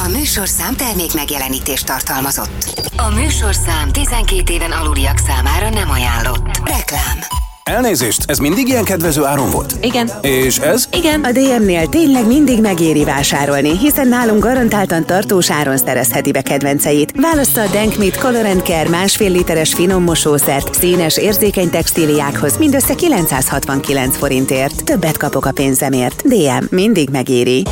A műsorszám termék megjelenítést tartalmazott. A műsorszám 12 éven aluliak számára nem ajánlott. Reklám. Elnézést, ez mindig ilyen kedvező áron volt? Igen. És ez? Igen. A DM-nél tényleg mindig megéri vásárolni, hiszen nálunk garantáltan tartós áron szerezheti be kedvenceit. Válassza a Denkmit Color & Care 1,5 literes finom mosószert színes, érzékeny textíliákhoz mindössze 969 forintért. Többet kapok a pénzemért. DM mindig megéri.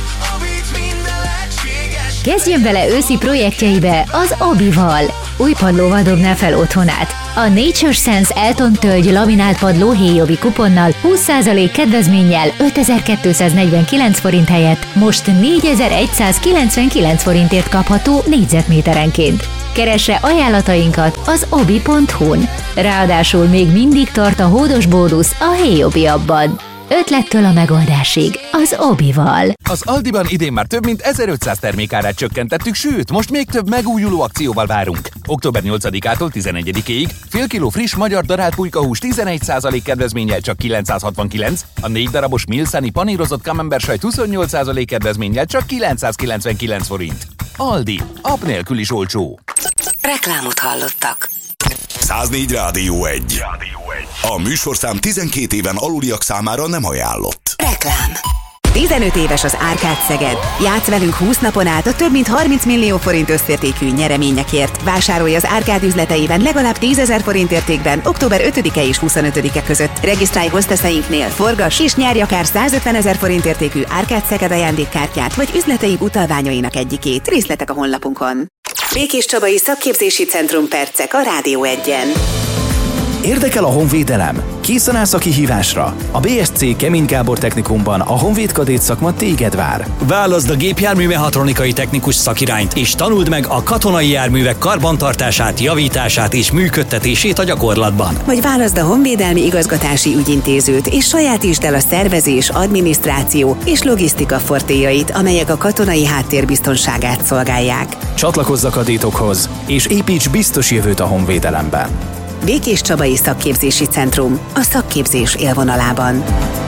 Kezdjen bele őszi projektjeibe az Obival. Új padlóval dobná fel otthonát. A Nature Sense Elton tölgy laminált padló héjobi kuponnal 20% kedvezménnyel 5249 forint helyett most 4199 forintért kapható négyzetméterenként. Keresse ajánlatainkat az obi.hu-n. Ráadásul még mindig tart a hódos bónusz a héjobi abban. Ötlettől a megoldásig az Obival. Az Aldiban idén már több mint 1500 termékárát csökkentettük, sőt, most még több megújuló akcióval várunk. Október 8-ától 11-ig fél kiló friss magyar darált pulykahús 11% kedvezménnyel csak 969, a 4 darabos Milszani panírozott camembert sajt 28% kedvezménnyel csak 999 forint. Aldi, app nélkül is olcsó. Reklámot hallottak. 104 Rádió 1. A műsorszám 12 éven aluliak számára nem ajánlott. Reklám. 15 éves az Árkád Szeged. Játsz velünk 20 napon át a több mint 30 millió forint összértékű nyereményekért. Vásárolj az Árkád üzleteiben legalább 10 000 forint értékben október 5-e és 25-e között. Regisztrálj hozteszeinknél, forgass és nyerj akár 150 000 forint értékű Árkád Szeged ajándékkártyát vagy üzleteink utalványainak egyikét. Részletek a honlapunkon. Békés Csabai Szakképzési Centrum percek a Rádió 1-en. Érdekel a honvédelem? Készen állsz a kihívásra? A BSC Kemény Gábor Technikumban a honvéd kadét szakma téged vár. Válaszd a gépjármű mechatronikai technikus szakirányt, és tanuld meg a katonai járművek karbantartását, javítását és működtetését a gyakorlatban. Vagy válaszd a honvédelmi igazgatási ügyintézőt, és sajátítsd el a szervezés, adminisztráció és logisztika fortéjait, amelyek a katonai háttér biztonságát szolgálják. Csatlakozz a kadétokhoz, és építs biztos jövőt a honvédelemben. Békés Csabai Szakképzési Centrum, a szakképzés élvonalában.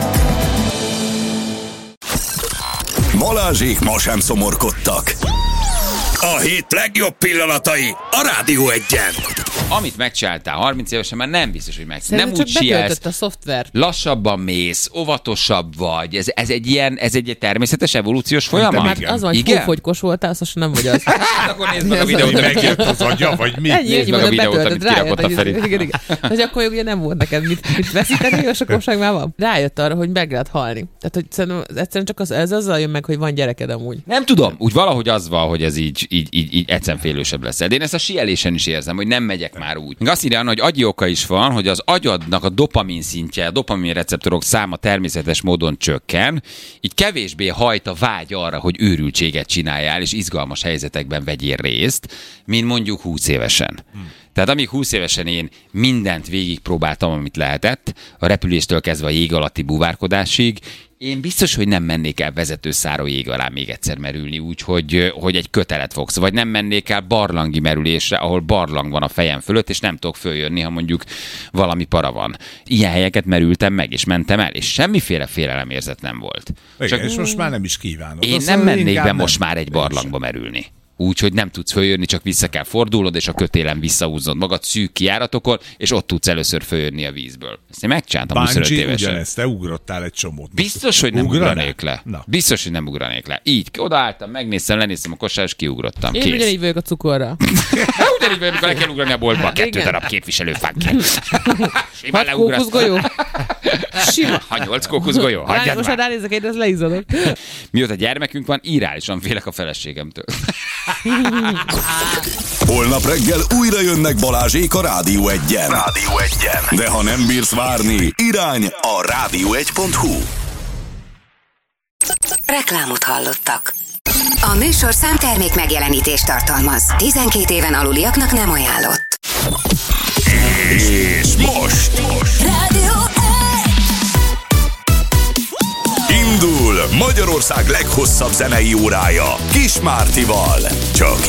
Balázsék ma sem szomorkodtak. A hét legjobb pillanatai a Rádió 1-en. Amit megcsináltál 30 évesen, már nem biztos, hogy Szerintem nem úgy sielsz. a szoftvert. Lassabban mész, óvatosabb vagy. Ez egy természetes evolúciós folyamat? Hát az van, hogy fogykos voltál, azt nem vagy az. Akkor nézd meg a videót, hogy megjött az agya, vagy mi? Nézd meg a videót, amit kirakott a Feri. Hogy akkor ugye nem volt neked mit veszíteni, és akkor most már van. Rájött arra, hogy meg lehet halni. Tehát, hogy szerintem egyszerűen csak ez azzal jön meg, hogy van gyereked amúgy. Nem tudom, úgy valahogy az van, hogy ez így egyszerűen félősebb lesz. De én ezt a síelésen is érzem, hogy nem megyek már úgy. Még azt írja, hogy agyi oka is van, hogy az agyadnak a dopamin szintje, a dopamin receptorok száma természetes módon csökken, így kevésbé hajt a vágy arra, hogy őrültséget csináljál, és izgalmas helyzetekben vegyél részt, mint mondjuk 20 évesen. Tehát amíg 20 évesen én mindent végigpróbáltam, amit lehetett, a repüléstől kezdve a jég alatti búvárkodásig, én biztos, hogy nem mennék el vezetőszáró jég alá még egyszer merülni, úgyhogy egy kötelet fogsz. Vagy nem mennék el barlangi merülésre, ahol barlang van a fejem fölött, és nem tudok följönni, ha mondjuk valami para van. Ilyen helyeket merültem meg, és mentem el, és semmiféle félelemérzet nem volt. Igen, és most már nem is kívánod. Én nem mennék be most már egy barlangba merülni. Úgyhogy nem tudsz följönni, csak vissza kell fordulnod, és a kötélen visszahúznod magad szűk kijáratokon, és ott tudsz először följönni a vízből. Ezt én megcsináltam 25 évesen. Ugyanezt, te ugrottál egy csomót. Biztos, hogy nem ugranék le. Biztos, hogy nem ugranék le. Így, odaálltam, megnéztem, lenéztem a kosár, és kiugrottam. Én ugyanígy vagyok a cukorra. Ugyanígy vagyok, amikor le kell ugrani a boltba, 2 darab képviselőfánként. 6 kókuszgolyó. Sima. Ha 8 kókuszgolyó, hagyjad most már. ránézek, én ez leizadok. Mióta gyermekünk van, irreálisan félek a feleségemtől. Holnap reggel újra jönnek Balázsék a Rádió 1-en. De ha nem bírsz várni, irány a rádió1.hu. Reklámot hallottak. A műsorszám termék megjelenítést tartalmaz. 12 éven aluliaknak nem ajánlott. És most Rádió 1. indul Magyarország leghosszabb zenei órája Kis Mártival. Csak